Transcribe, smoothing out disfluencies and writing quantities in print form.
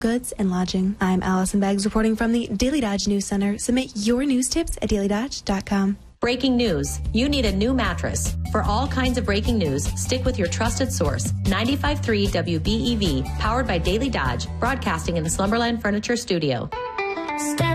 goods, and lodging. I'm Allison Beggs reporting from the Daily Dodge News Center. Submit your news tips at dailydodge.com. Breaking news. You need a new mattress. For all kinds of breaking news, stick with your trusted source. 95.3 WBEV, powered by Daily Dodge, broadcasting in the Slumberland Furniture Studio.